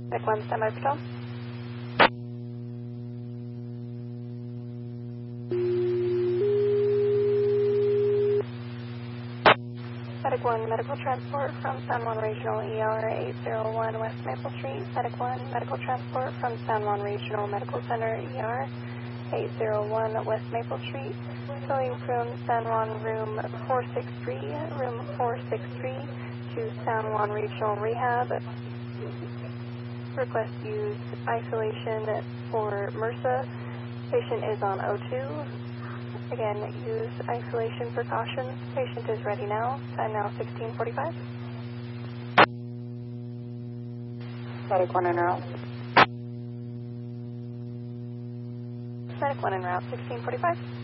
Medic 1, standby patrol. Medic 1, medical transport from San Juan Regional ER 801 West Maple Street. Medic 1, medical transport from San Juan Regional Medical Center ER 801 West Maple Street. Going from San Juan room 463 to San Juan Regional Rehab. Request use isolation for MRSA. Patient is on O2. Again, use isolation precautions. Patient is ready now. Time now 16:45. Medic 1 en route. Medic 1 en route, 16:45.